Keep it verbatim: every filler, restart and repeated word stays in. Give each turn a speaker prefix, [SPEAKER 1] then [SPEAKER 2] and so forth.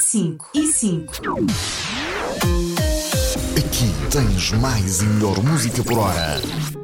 [SPEAKER 1] cinco e cinco.
[SPEAKER 2] Aqui tens mais e melhor música por hora.